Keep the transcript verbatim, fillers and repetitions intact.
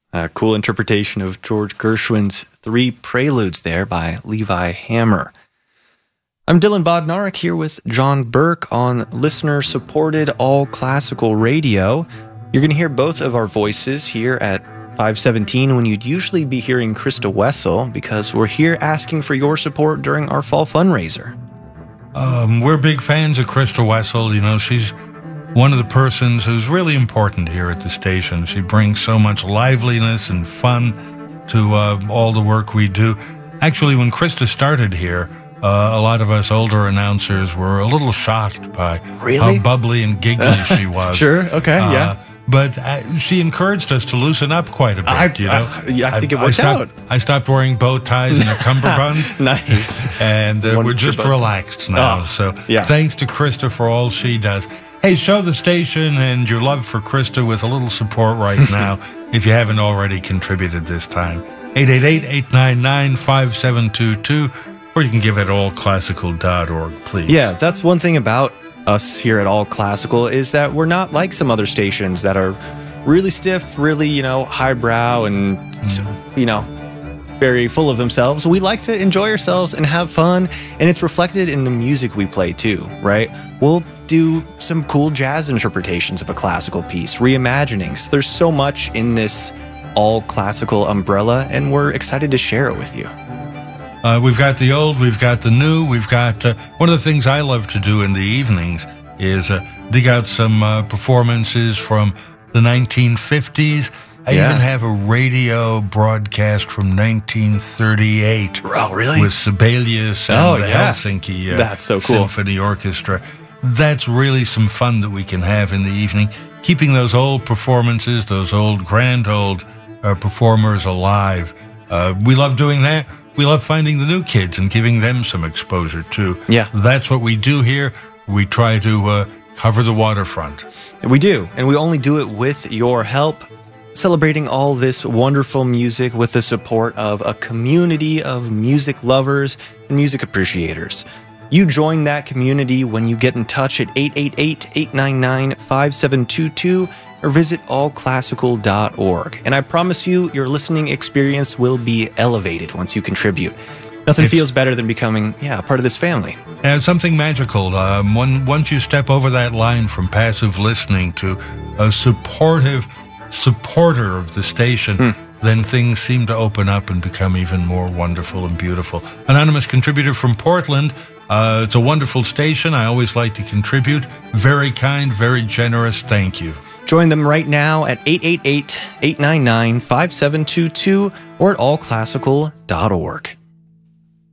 A cool interpretation of George Gershwin's Three Preludes there by Levi Hammer. I'm Dylan Bodnarik here with John Burke on listener-supported all-classical radio. You're going to hear both of our voices here at five seventeen when you'd usually be hearing Krista Wessel, because we're here asking for your support during our fall fundraiser. Um, we're big fans of Krista Wessel. You know, she's one of the persons who's really important here at the station. She brings so much liveliness and fun to uh, all the work we do. Actually, when Krista started here, uh, a lot of us older announcers were a little shocked by really? how bubbly and giggly she was. Sure, okay, uh, yeah. But uh, she encouraged us to loosen up quite a bit, I, you know? I, yeah, I think I, it worked I stopped, out. I stopped wearing bow ties and a cummerbund. Nice. And uh, we're just relaxed now. Oh, so yeah. Thanks to Krista for all she does. Hey, show the station and your love for Krista with a little support right now, if you haven't already contributed this time. eight eight eight, eight nine nine, five seven two two, or you can give it all classical dot org, please. Yeah, that's one thing about us here at All Classical, is that we're not like some other stations that are really stiff, really, you know, highbrow and, mm. you know, very full of themselves. We like to enjoy ourselves and have fun, and it's reflected in the music we play too, right? We'll do some cool jazz interpretations of a classical piece, reimaginings. There's so much in this all classical umbrella, and we're excited to share it with you. Uh, we've got the old, we've got the new, we've got, uh, one of the things I love to do in the evenings is uh, dig out some uh, performances from the nineteen fifties. I yeah. even have a radio broadcast from nineteen thirty-eight. Oh, really? With Sibelius and oh, the yeah. Helsinki uh, That's so cool. Symphony Orchestra. That's really some fun that we can have in the evening, keeping those old performances, those old, grand old uh, performers alive. Uh, we love doing that. We love finding the new kids and giving them some exposure, too. Yeah. That's what we do here. We try to uh, cover the waterfront. We do, and we only do it with your help, celebrating all this wonderful music with the support of a community of music lovers and music appreciators. You join that community when you get in touch at eight eight eight, eight nine nine, five seven two two or visit all classical dot org. And I promise you, your listening experience will be elevated once you contribute. Nothing it's, feels better than becoming, yeah, a part of this family. And something magical. Um, when, once you step over that line from passive listening to a supportive supporter of the station, hmm. then things seem to open up and become even more wonderful and beautiful. Anonymous contributor from Portland. Uh, it's a wonderful station. I always like to contribute. Very kind, very generous. Thank you. Join them right now at eight eight eight, eight nine nine, five seven two two or at all classical dot org.